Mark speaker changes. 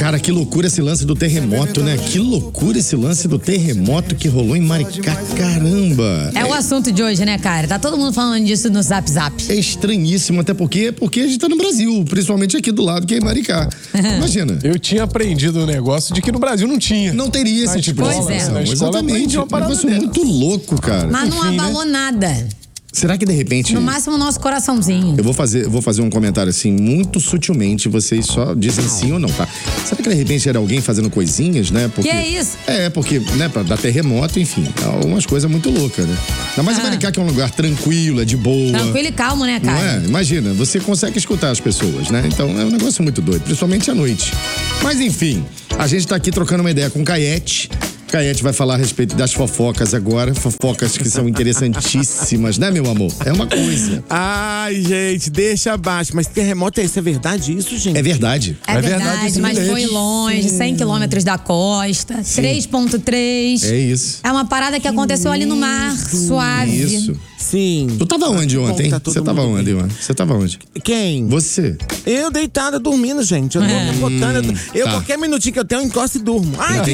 Speaker 1: Cara, que loucura esse lance do terremoto, né? Que loucura esse lance do terremoto que rolou em Maricá. Caramba!
Speaker 2: É o assunto de hoje, né, cara? Tá todo mundo falando disso no Zap Zap.
Speaker 1: É estranhíssimo, até porque a gente tá no Brasil, principalmente aqui do lado, que é em Maricá. Imagina.
Speaker 3: Eu tinha aprendido um negócio de que no Brasil não tinha.
Speaker 1: Não teria esse tipo de situação. Exatamente. É um negócio muito louco, cara.
Speaker 2: Mas não abalou nada.
Speaker 1: Será que de repente...
Speaker 2: No máximo o nosso coraçãozinho.
Speaker 1: Eu vou fazer um comentário assim, muito sutilmente, vocês só dizem sim ou não, tá? Será que de repente era alguém fazendo coisinhas, né? Porque,
Speaker 2: que é isso?
Speaker 1: Porque, né, pra dar terremoto, enfim, algumas coisas muito loucas, né? Ainda mais em Maricá, que é um lugar tranquilo, é de boa.
Speaker 2: Tranquilo e calmo, né, cara?
Speaker 1: Não é? Imagina, você consegue escutar as pessoas, né? Então é um negócio muito doido, principalmente à noite. Mas enfim, a gente tá aqui trocando uma ideia com o Caiete. Caiete vai falar a respeito das fofocas agora. Fofocas que são interessantíssimas, né, meu amor? É uma coisa.
Speaker 4: Ai, gente, deixa abaixo. Mas terremoto é verdade isso, gente?
Speaker 1: É verdade.
Speaker 2: É verdade, mas foi longe, 100 quilômetros da costa, 3,3.
Speaker 1: É isso.
Speaker 2: É uma parada que aconteceu ali no mar, suave.
Speaker 1: Isso.
Speaker 4: Sim.
Speaker 1: Tu tava onde ontem? Você tava onde, mano? Você tava onde?
Speaker 4: Quem?
Speaker 1: Você.
Speaker 4: Eu deitada dormindo, gente. Eu tô botando. Qualquer minutinho que eu tenho, eu encosto e durmo. Ai, que